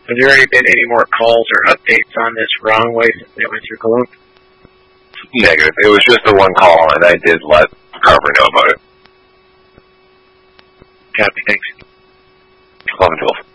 Has there already been any more calls or updates on this wrong way since they went through Cologne? Negative. It was just the one call, and I did let Carver know about it. Copy, thanks. 11-12.